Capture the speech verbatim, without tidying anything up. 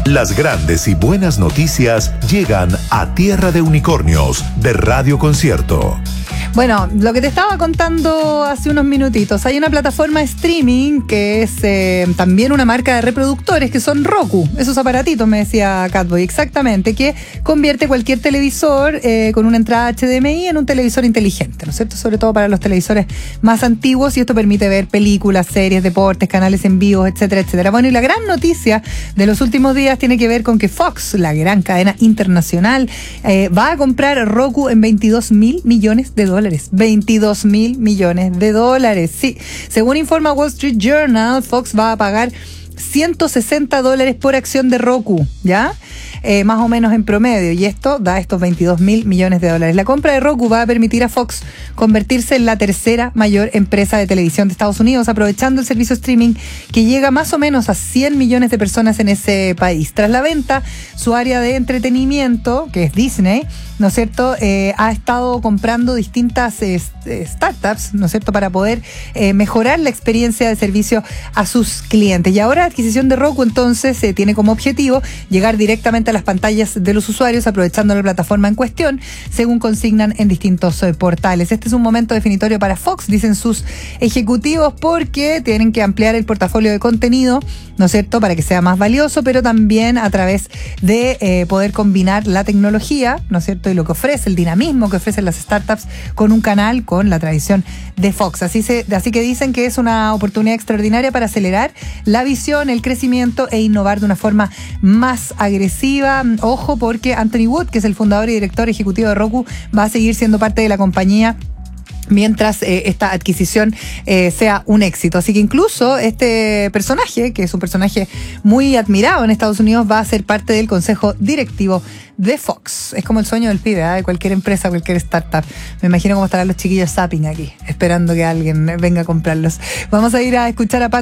Las grandes y buenas noticias llegan a Tierra de Unicornios de Radio Concierto. Bueno, lo que te estaba contando hace unos minutitos, hay una plataforma de streaming que es eh, también una marca de reproductores que son Roku, esos aparatitos, me decía Catboy, exactamente, que convierte cualquier televisor eh, con una entrada H D M I en un televisor inteligente, ¿no es cierto? Sobre todo para los televisores más antiguos, y esto permite ver películas, series, deportes, canales en vivo, etcétera, etcétera. Bueno, y la gran noticia de los últimos días tiene que ver con que Fox, la gran cadena internacional, eh, va a comprar Roku en veintidós mil millones de dólares. veintidós mil millones de dólares, sí. Según informa Wall Street Journal, Fox va a pagar ciento sesenta dólares por acción de Roku, ¿ya? Eh, más o menos en promedio, y esto da estos veintidós mil millones de dólares. La compra de Roku va a permitir a Fox convertirse en la tercera mayor empresa de televisión de Estados Unidos, aprovechando el servicio streaming que llega más o menos a cien millones de personas en ese país. Tras la venta, su área de entretenimiento, que es Disney, ¿no es cierto?, eh, ha estado comprando distintas eh, startups, ¿no es cierto?, para poder eh, mejorar la experiencia de servicio a sus clientes. Y ahora la adquisición de Roku, entonces, eh, tiene como objetivo llegar directamente a las pantallas de los usuarios, aprovechando la plataforma en cuestión, según consignan en distintos eh, portales. Este es un momento definitorio para Fox, dicen sus ejecutivos, porque tienen que ampliar el portafolio de contenido, ¿no es cierto?, para que sea más valioso, pero también a través de eh, poder combinar la tecnología, ¿no es cierto?, y lo que ofrece, el dinamismo que ofrecen las startups con un canal, con la tradición de Fox. Así, se, así que dicen que es una oportunidad extraordinaria para acelerar la visión, el crecimiento e innovar de una forma más agresiva. Ojo, porque Anthony Wood, que es el fundador y director ejecutivo de Roku, va a seguir siendo parte de la compañía mientras eh, esta adquisición eh, sea un éxito. Así que incluso este personaje, que es un personaje muy admirado en Estados Unidos, va a ser parte del consejo directivo de Fox. Es como el sueño del pibe, ¿eh? De cualquier empresa, cualquier startup. Me imagino cómo estarán los chiquillos zapping aquí, esperando que alguien venga a comprarlos. Vamos a ir a escuchar a Pat